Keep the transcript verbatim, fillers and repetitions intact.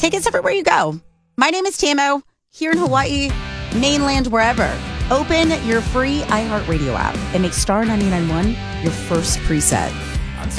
Take us everywhere you go. My name is Tamo, here in Hawaii, mainland, wherever. Open your free iHeartRadio app and make Star ninety-nine point one your first preset.